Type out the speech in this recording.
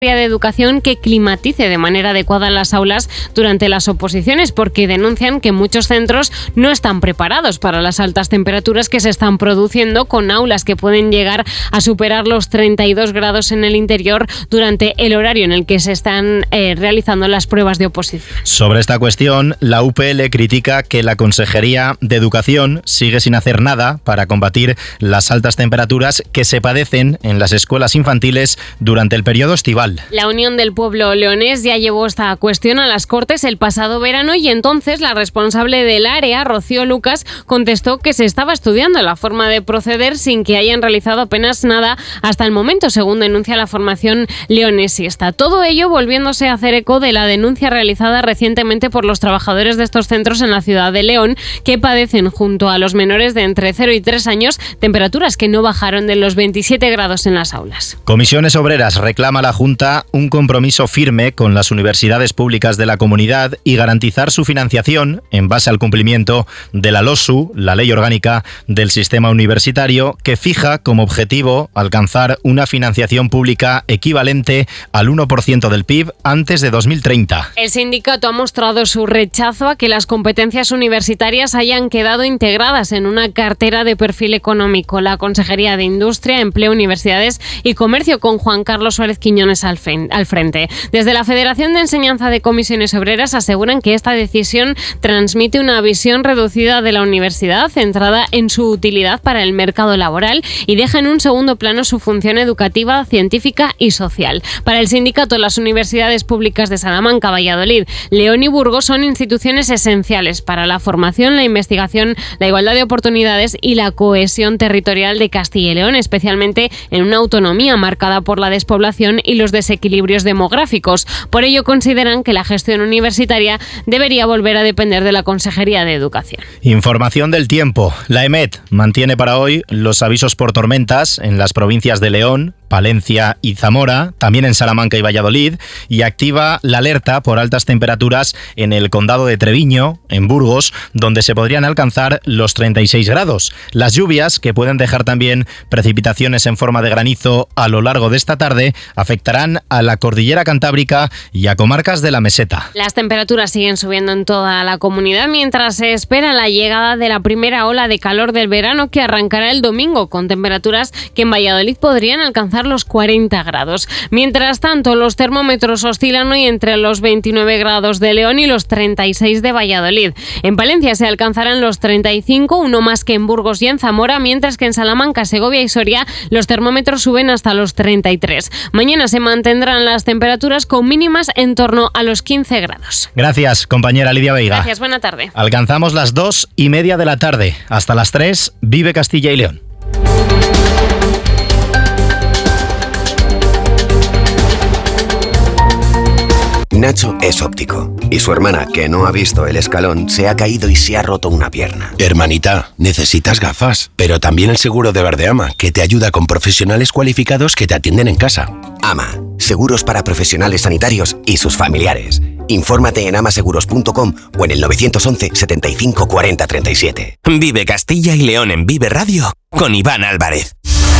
de Educación que climatice de manera adecuada las aulas durante las oposiciones, porque denuncian que muchos centros no están preparados para las altas temperaturas que se están produciendo, con aulas que pueden llegar a superar los 32 grados en el interior durante el horario en el que se están realizando las pruebas de oposición. Sobre esta cuestión, la UPL critica que la Consejería de Educación sigue sin hacer nada para combatir las altas temperaturas que se padecen en las escuelas infantiles durante el periodo estival. La Unión del Pueblo Leonés ya llevó esta cuestión a las Cortes el pasado verano y entonces la responsable del área, Rocío Lucas, contestó que se estaba estudiando la forma de proceder sin que hayan realizado apenas nada hasta el momento, según denuncia la formación leonesista. Todo ello volviéndose a hacer eco de la denuncia realizada recientemente por los trabajadores de estos centros en la ciudad de León, que padecen junto a los menores de entre 0 y 3 años temperaturas que no bajaron de los 27 grados en las aulas. Comisiones Obreras reclama a la Junta un compromiso firme con las universidades públicas de la comunidad y garantizar su financiación en base al cumplimiento de la LOSU, la Ley Orgánica del Sistema Universitario, que fija como objetivo alcanzar una financiación pública equivalente al 1% del PIB antes de 2030. El sindicato ha mostrado su rechazo a que las competencias universitarias hayan quedado integradas en una cartera de perfil económico. La Consejería de Industria, Empleo, Universidades y Comercio, con Juan Carlos Suárez Quiñones al frente. Desde la Federación de Enseñanza de Comisiones Obreras aseguran que esta decisión transmite una visión reducida de la universidad, centrada en su utilidad para el mercado laboral, y deja en un segundo plano su función educativa, científica y social. Para el sindicato, las universidades públicas de Salamanca, Valladolid, León y Burgos son instituciones esenciales para la formación, la investigación, la igualdad de oportunidades y la cohesión territorial de Castilla y León, especialmente en una autonomía marcada por la despoblación y los desequilibrios demográficos. Por ello consideran que la gestión universitaria debería volver a depender de la Consejería de Educación. Información del tiempo. La EMET mantiene para hoy los avisos por tormentas en las provincias de León, Palencia y Zamora, también en Salamanca y Valladolid, y activa la alerta por altas temperaturas en el condado de Treviño, en Burgos, donde se podrían alcanzar los 36 grados. Las lluvias, que pueden dejar también precipitaciones en forma de granizo a lo largo de esta tarde, afectarán a la cordillera cantábrica y a comarcas de la meseta. Las temperaturas siguen subiendo en toda la comunidad mientras se espera la llegada de la primera ola de calor del verano, que arrancará el domingo, con temperaturas que en Valladolid podrían alcanzar los 40 grados. Mientras tanto, los termómetros oscilan hoy entre los 29 grados de León y los 36 de Valladolid. En Palencia se alcanzarán los 35, uno más que en Burgos y en Zamora, mientras que en Salamanca, Segovia y Soria los termómetros suben hasta los 33. Mañana se mantendrán las temperaturas con mínimas en torno a los 15 grados. Gracias, compañera Lidia Veiga. Gracias, buena tarde. Alcanzamos las 2:30 de la tarde. Hasta las 3, vive Castilla y León. Nacho es óptico y su hermana, que no ha visto el escalón, se ha caído y se ha roto una pierna. Hermanita, necesitas gafas, pero también el seguro de Verdeama, que te ayuda con profesionales cualificados que te atienden en casa. AMA, seguros para profesionales sanitarios y sus familiares. Infórmate en amaseguros.com o en el 911 75 40 37. Vive Castilla y León en Vive Radio con Iván Álvarez.